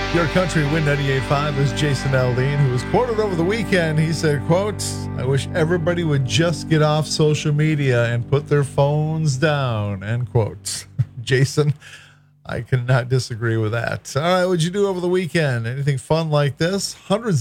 Your Country Win 98.5 is Jason Aldean, who was quoted over the weekend. He said, quote, "I wish everybody would just get off social media and put their phones down," end quote. Jason, I cannot disagree with that. All right, what'd you do over the weekend? Anything fun like this? Hundreds